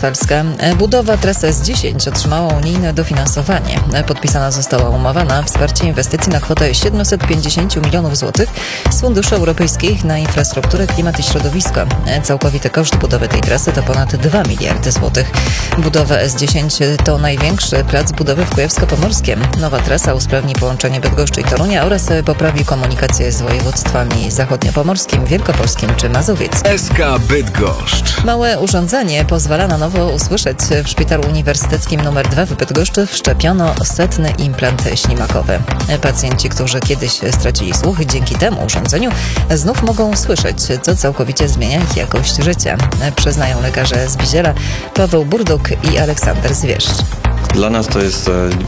Westfalska. Budowa trasy S10 otrzymała unijne dofinansowanie. Podpisana została umowa na wsparcie inwestycji na kwotę 750 milionów złotych z funduszy europejskich na infrastrukturę, klimat i środowisko. Całkowity koszt budowy tej trasy to ponad 2 miliardy złotych. Budowa S10 to największy plac budowy w Kujawsko-Pomorskiem. Nowa trasa usprawni połączenie Bydgoszczy i Torunia oraz poprawi komunikację z województwami zachodniopomorskim, wielkopolskim czy mazowieckim. SK Bydgoszcz. Małe urządzenie pozwala na nowo usłyszeć. W Szpitalu Uniwersyteckim nr 2 w Bydgoszczy wszczepiono 100. implant ślimakowy. Pacjenci, którzy kiedyś stracili słuch, dzięki temu urządzeniu znów mogą słyszeć, co całkowicie zmienia ich jakość życia. Przyznają lekarze z Biziela Paweł Burduk i Aleksander Zwierszcz. Dla nas to jest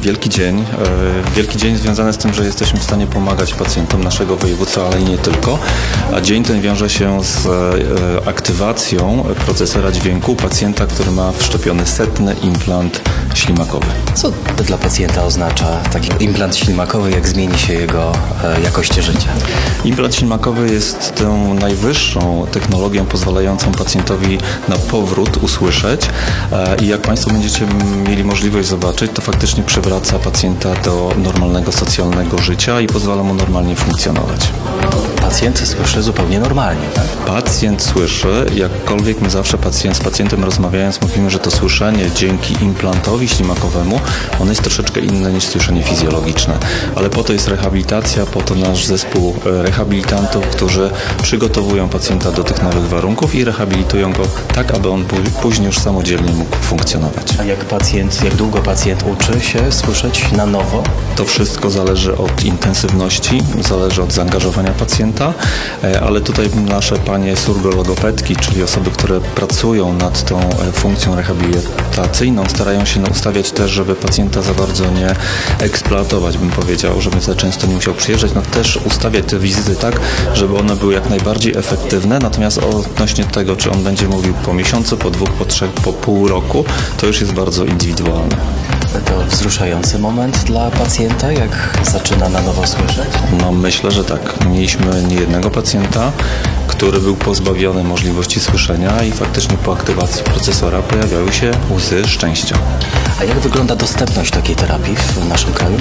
wielki dzień związany z tym, że jesteśmy w stanie pomagać pacjentom naszego województwa, ale i nie tylko. A dzień ten wiąże się z aktywacją procesora dźwięku pacjenta, który ma wszczepiony 100. implant ślimakowy. Co dla pacjenta oznacza taki implant ślimakowy, jak zmieni się jego jakość życia? Implant ślimakowy jest tą najwyższą technologią pozwalającą pacjentowi na powrót usłyszeć i jak Państwo będziecie mieli możliwość zobaczyć, to faktycznie przywraca pacjenta do normalnego, socjalnego życia i pozwala mu normalnie funkcjonować. Pacjent słyszy zupełnie normalnie, tak? Pacjent słyszy, jakkolwiek my zawsze z pacjentem rozmawiając mówimy, że to słyszenie dzięki implantowi ślimakowemu, ono jest troszeczkę inne niż słyszenie fizjologiczne. Ale po to jest rehabilitacja, po to nasz zespół rehabilitantów, którzy przygotowują pacjenta do tych nowych warunków i rehabilitują go tak, aby on później już samodzielnie mógł funkcjonować. A jak długo pacjent uczy się słyszeć na nowo? To wszystko zależy od intensywności, zależy od zaangażowania pacjenta, ale tutaj nasze panie surgologopedki, czyli osoby, które pracują nad tą funkcją rehabilitacyjną, starają się ustawiać też, żeby pacjenta za bardzo nie eksploatować, bym powiedział, żeby za często nie musiał przyjeżdżać, no też ustawiać te wizyty tak, żeby one były jak najbardziej efektywne, natomiast odnośnie tego, czy on będzie mówił po miesiącu, po 2, po 3, po pół roku, to już jest bardzo indywidualne. To wzruszający moment dla pacjenta, jak zaczyna na nowo słyszeć? No myślę, że tak. Mieliśmy niejednego pacjenta, który był pozbawiony możliwości słyszenia i faktycznie po aktywacji procesora pojawiały się łzy szczęścia. A jak wygląda dostępność takiej terapii w naszym kraju?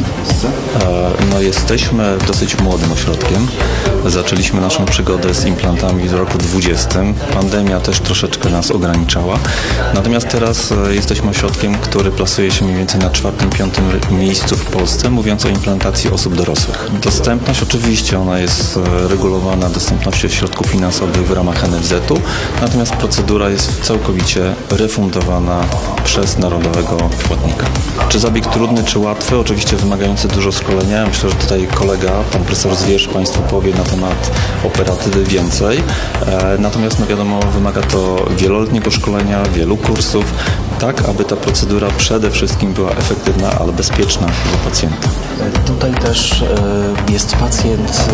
No jesteśmy dosyć młodym ośrodkiem. Zaczęliśmy naszą przygodę z implantami w roku 2020. Pandemia też troszeczkę nas ograniczała. Natomiast teraz jesteśmy ośrodkiem, który plasuje się mniej więcej na 4-5 miejscu w Polsce, mówiąc o implantacji osób dorosłych. Dostępność oczywiście ona jest regulowana dostępnością środków finansowych w ramach NFZ-u, natomiast procedura jest całkowicie refundowana przez narodowego płatnika. Czy zabieg trudny, czy łatwy? Oczywiście wymagający dużo szkolenia. Myślę, że tutaj kolega, pan profesor Zwierz, Państwu powie na temat operatywy więcej. Natomiast no wiadomo, wymaga to wieloletniego szkolenia, wielu kursów, tak aby ta procedura przede wszystkim była efektywna, ale bezpieczna dla pacjenta. Tutaj też jest pacjent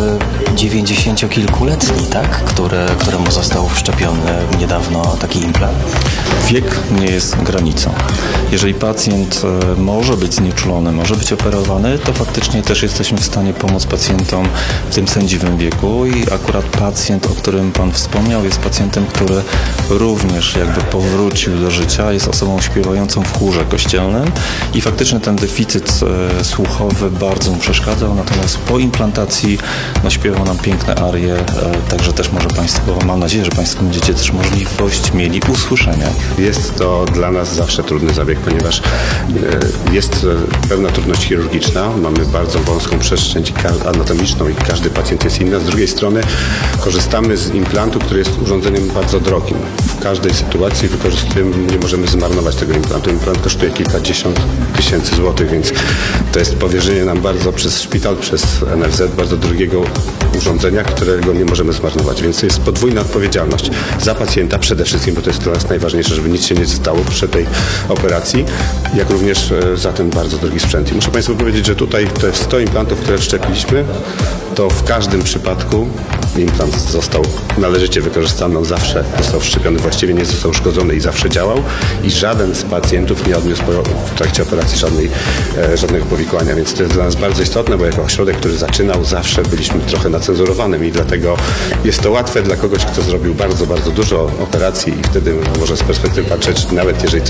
90-kilkuletni, tak? Któremu został wszczepiony niedawno taki implant. Wiek nie jest granicą. Jeżeli pacjent może być znieczulony, może być operowany, to faktycznie też jesteśmy w stanie pomóc pacjentom w tym sędziwym wieku i akurat pacjent, o którym Pan wspomniał, jest pacjentem, który również jakby powrócił do życia, jest osobą śpiewającą w chórze kościelnym i faktycznie ten deficyt słuchowy bardzo mu przeszkadzał, natomiast po implantacji śpiewał nam piękne arie, także też może Państwo, mam nadzieję, że Państwo będziecie też możliwość mieli usłyszenia. Jest to dla nas zawsze trudny zabieg, ponieważ jest pewna trudność chirurgiczna, mamy bardzo wąską przestrzeń anatomiczną i każdy pacjent jest inny. Z drugiej strony korzystamy z implantu, który jest urządzeniem bardzo drogim. W każdej sytuacji nie możemy zmarnować tego implantu. Implant kosztuje kilkadziesiąt tysięcy złotych, więc to jest powierzenie nam przez szpital, przez NFZ bardzo drogiego urządzenia, którego nie możemy zmarnować. Więc to jest podwójna odpowiedzialność za pacjenta przede wszystkim, bo to jest dla nas najważniejsze, żeby nic się nie stało przy tej operacji, jak również za ten bardzo drogi sprzęt. I muszę Państwu powiedzieć, że tutaj te 100 implantów, które wszczepiliśmy, to w każdym przypadku implant został należycie wykorzystany, on zawsze został wszczepiony, właściwie nie został uszkodzony i zawsze działał i żaden z pacjentów nie odniósł w trakcie operacji żadnego powikłania, więc to jest dla nas bardzo istotne, bo jako ośrodek, który zaczynał, zawsze byliśmy trochę nacenzurowanym i dlatego jest to łatwe dla kogoś, kto zrobił bardzo, bardzo dużo operacji i wtedy może z perspektywy patrzeć, nawet jeżeli